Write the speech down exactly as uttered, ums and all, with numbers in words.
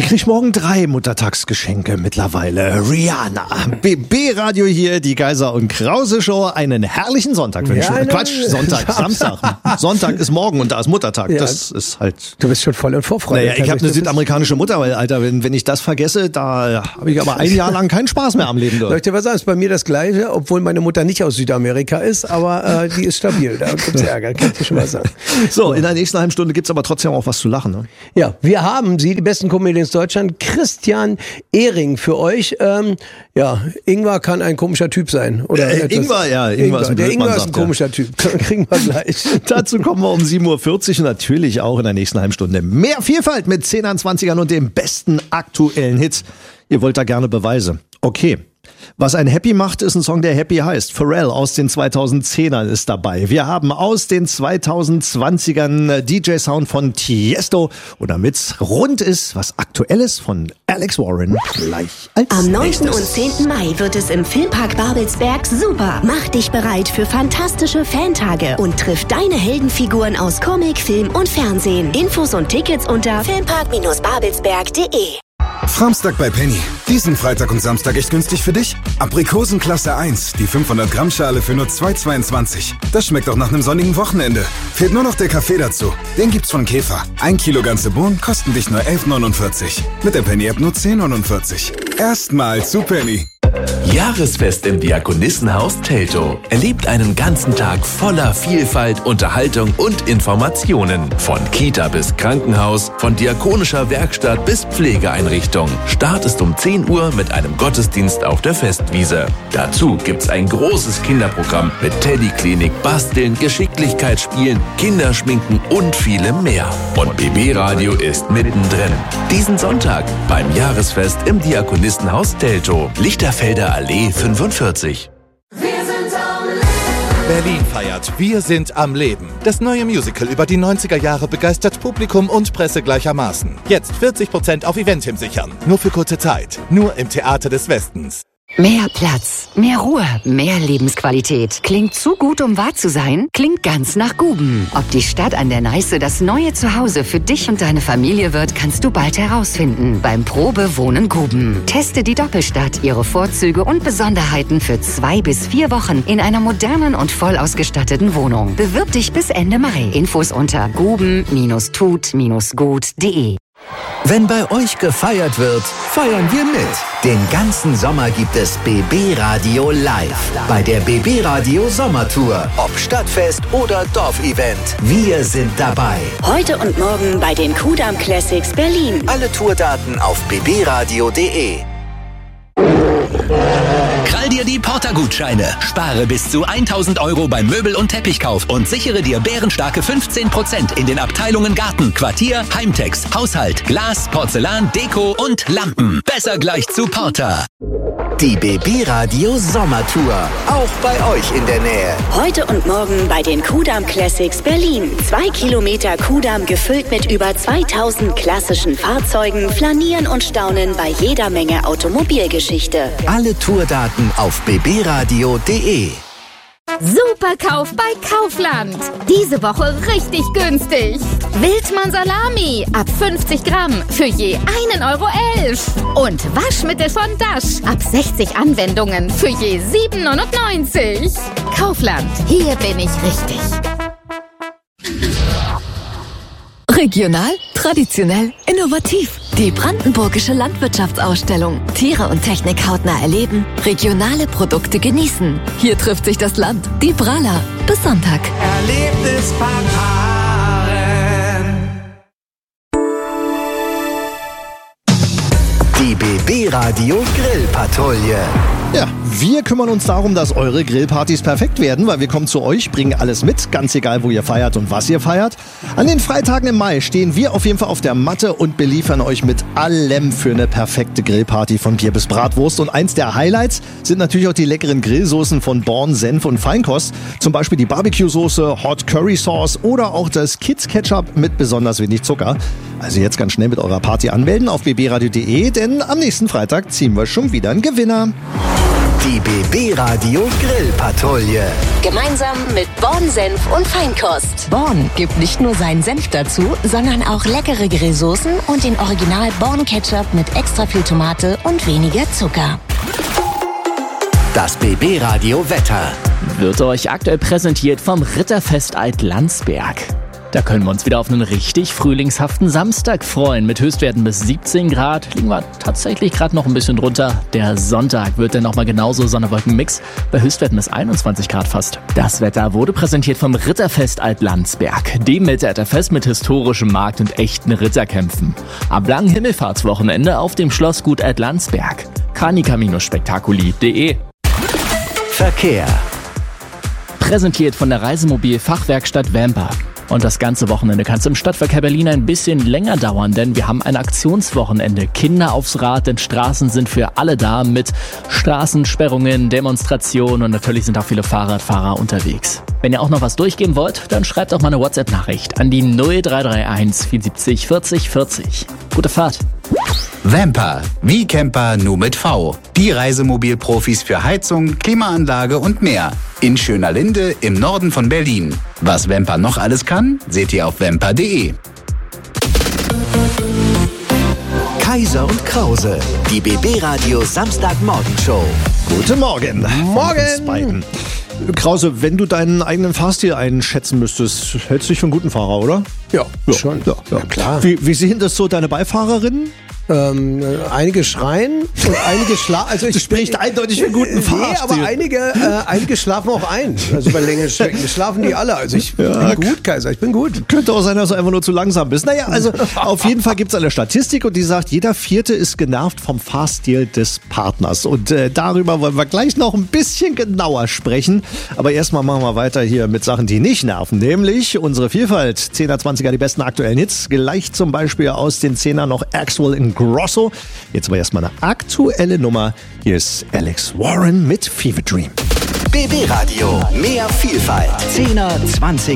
Die kriegt morgen drei Muttertagsgeschenke mittlerweile. Rihanna, B B-Radio hier, die Geiser und Krause Show. Einen herrlichen Sonntag wünschen. Ja, Quatsch, Sonntag, Samstag. Sonntag ist morgen und da ist Muttertag. Ja, das ist halt... Du bist schon voll in Vorfreude. Naja, ich habe eine südamerikanische Mutter, weil, Alter, wenn, wenn ich das vergesse, da habe ich aber ein Jahr lang keinen Spaß mehr am Leben. Soll ich dir was sagen? Ist bei mir das Gleiche, obwohl meine Mutter nicht aus Südamerika ist, aber äh, die ist stabil. Da gibt's Ärger, kann ich dir schon mal sagen. So, in der nächsten halben Stunde gibt's aber trotzdem auch was zu lachen. Ne? Ja, wir haben sie, die besten Comedians Deutschland, Christian Ehring für euch. Ähm, ja, Ingwer kann ein komischer Typ sein. Oder äh, Ingwer, ja. Ingwer, Ingwer. Ist ein Der Ingwer ist ein sagt, komischer ja. Typ. Kriegen wir gleich. Dazu kommen wir um sieben Uhr vierzig und natürlich auch in der nächsten halben Stunde mehr Vielfalt mit zehnern, zwanzigern und dem besten aktuellen Hits. Ihr wollt da gerne Beweise. Okay. Was ein Happy macht, ist ein Song, der Happy heißt. Pharrell aus den zweitausendzehnern ist dabei. Wir haben aus den zweitausendzwanzigern D J-Sound von Tiesto. Und damit's rund ist, was Aktuelles von Alex Warren gleich als Am neunten nächstes. und zehnten Mai wird es im Filmpark Babelsberg super. Mach dich bereit für fantastische Fantage und triff deine Heldenfiguren aus Comic, Film und Fernsehen. Infos und Tickets unter filmpark babelsberg punkt de. Framstag bei Penny. Diesen Freitag und Samstag echt günstig für dich? Aprikosen Klasse eins, die fünfhundert Gramm Schale für nur zwei Euro zweiundzwanzig. Das schmeckt auch nach einem sonnigen Wochenende. Fehlt nur noch der Kaffee dazu. Den gibt's von Käfer. Ein Kilo ganze Bohnen kosten dich nur elf Euro neunundvierzig. Mit der Penny-App nur zehn Euro neunundvierzig. Erstmal zu Penny. Jahresfest im Diakonissenhaus Teltow. Erlebt einen ganzen Tag voller Vielfalt, Unterhaltung und Informationen. Von Kita bis Krankenhaus, von diakonischer Werkstatt bis Pflegeeinrichtung. Start ist um zehn Uhr mit einem Gottesdienst auf der Festwiese. Dazu gibt's ein großes Kinderprogramm mit Teddyklinik, Basteln, Geschicklichkeitsspielen, Kinderschminken und vielem mehr. Und B B-Radio ist mittendrin. Diesen Sonntag beim Jahresfest im Diakonissenhaus Teltow. Lichterfelder Allee fünfundvierzig. Berlin feiert Wir sind am Leben. Das neue Musical über die neunziger Jahre begeistert Publikum und Presse gleichermaßen. Jetzt vierzig Prozent auf Eventim sichern. Nur für kurze Zeit. Nur im Theater des Westens. Mehr Platz, mehr Ruhe, mehr Lebensqualität. Klingt zu gut, um wahr zu sein? Klingt ganz nach Guben. Ob die Stadt an der Neiße das neue Zuhause für dich und deine Familie wird, kannst du bald herausfinden. Beim Probewohnen Guben. Teste die Doppelstadt, ihre Vorzüge und Besonderheiten für zwei bis vier Wochen in einer modernen und voll ausgestatteten Wohnung. Bewirb dich bis Ende Mai. Infos unter guben tut gut punkt de. Wenn bei euch gefeiert wird, feiern wir mit. Den ganzen Sommer gibt es B B-Radio live. Bei der B B-Radio Sommertour. Ob Stadtfest oder Dorfevent. Wir sind dabei. Heute und morgen bei den Kudamm Classics Berlin. Alle Tourdaten auf b b radio punkt de. Krall dir die Porter-Gutscheine. Spare bis zu tausend Euro beim Möbel- und Teppichkauf und sichere dir bärenstarke fünfzehn Prozent in den Abteilungen Garten, Quartier, Heimtex, Haushalt, Glas, Porzellan, Deko und Lampen. Besser gleich zu Porter. Die B B-Radio Sommertour. Auch bei euch in der Nähe. Heute und morgen bei den Kudamm Classics Berlin. Zwei Kilometer Kudamm gefüllt mit über zweitausend klassischen Fahrzeugen, flanieren und staunen bei jeder Menge Automobilgeschichte. Alle Tourdaten auf b b radio punkt de. Superkauf bei Kaufland. Diese Woche richtig günstig. Wildmann Salami ab fünfzig Gramm für je einen Euro elf. Und Waschmittel von Dash ab sechzig Anwendungen für je sieben neunundneunzig. Kaufland, hier bin ich richtig. Regional, traditionell, innovativ. Die Brandenburgische Landwirtschaftsausstellung. Tiere und Technik hautnah erleben, regionale Produkte genießen. Hier trifft sich das Land. Die Brala. Bis Sonntag. Die B B-Radio Grillpatrouille. Ja, wir kümmern uns darum, dass eure Grillpartys perfekt werden, weil wir kommen zu euch, bringen alles mit, ganz egal, wo ihr feiert und was ihr feiert. An den Freitagen im Mai stehen wir auf jeden Fall auf der Matte und beliefern euch mit allem für eine perfekte Grillparty, von Bier bis Bratwurst. Und eins der Highlights sind natürlich auch die leckeren Grillsoßen von Born, Senf und Feinkost. Zum Beispiel die Barbecue-Soße, Hot Curry Sauce oder auch das Kids Ketchup mit besonders wenig Zucker. Also jetzt ganz schnell mit eurer Party anmelden auf b b radio punkt de, denn am nächsten Freitag ziehen wir schon wieder einen Gewinner. Die B B-Radio Grillpatrouille. Gemeinsam mit Born Senf und Feinkost. Born gibt nicht nur seinen Senf dazu, sondern auch leckere Grillsoßen und den Original Born Ketchup mit extra viel Tomate und weniger Zucker. Das B B-Radio Wetter wird euch aktuell präsentiert vom Ritterfest Alt-Landsberg. Da können wir uns wieder auf einen richtig frühlingshaften Samstag freuen. Mit Höchstwerten bis siebzehn Grad liegen wir tatsächlich gerade noch ein bisschen drunter. Der Sonntag wird dann nochmal genauso Sonne-Wolken-Mix. Bei Höchstwerten bis einundzwanzig Grad fast. Das Wetter wurde präsentiert vom Ritterfest Alt-Landsberg. Dem Mittelalterfest mit historischem Markt und echten Ritterkämpfen. Am langen Himmelfahrtswochenende auf dem Schlossgut Alt-Landsberg. Carnica Spektakuli punkt de. Verkehr. Präsentiert von der Reisemobil-Fachwerkstatt Vamper. Und das ganze Wochenende kann es im Stadtverkehr Berlin ein bisschen länger dauern, denn wir haben ein Aktionswochenende. Kinder aufs Rad, denn Straßen sind für alle da mit Straßensperrungen, Demonstrationen und natürlich sind auch viele Fahrradfahrer unterwegs. Wenn ihr auch noch was durchgeben wollt, dann schreibt auch mal eine WhatsApp-Nachricht an die null drei drei eins vierundsiebzig vierzig vierzig. Gute Fahrt! Vamper, wie Camper nur mit V. Die Reisemobilprofis für Heizung, Klimaanlage und mehr. In Schönerlinde im Norden von Berlin. Was Vamper noch alles kann, seht ihr auf vamper punkt de. Kaiser und Krause, die B B-Radio Samstagmorgenshow. Guten Morgen. Morgen. Krause, wenn du deinen eigenen Fahrstil einschätzen müsstest, hältst du dich für einen guten Fahrer, oder? Ja, ja. schon. Ja, ja. Ja, klar. Wie, wie sehen das so deine Beifahrerinnen? Ähm, äh, einige schreien und einige schlafen. Also ich das spricht eindeutig für einen guten Fahrstil. Nee, aber einige, äh, einige schlafen auch ein. Also bei längeren Strecken schlafen die alle. Also ich ja, bin gut, Kaiser, ich bin gut. Könnte auch sein, dass du einfach nur zu langsam bist. Naja, also auf jeden Fall gibt es eine Statistik und die sagt, jeder Vierte ist genervt vom Fahrstil des Partners. Und äh, darüber wollen wir gleich noch ein bisschen genauer sprechen. Aber erstmal machen wir weiter hier mit Sachen, die nicht nerven. Nämlich unsere Vielfalt. zehner, zwanziger, die besten aktuellen Hits. Gleich zum Beispiel aus den Zehnern noch Axwell in Grosso. Jetzt aber erstmal eine aktuelle Nummer. Hier ist Alex Warren mit Fever Dream. B B-Radio, mehr Vielfalt. Zehner, zwanziger